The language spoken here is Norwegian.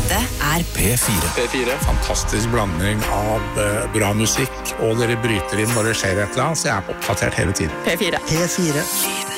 Dette P4. P4. Fantastisk blanding av bra musikk, og dere bryter inn når det skjer et eller annet, så jeg oppdatert hele tiden. P4. P4.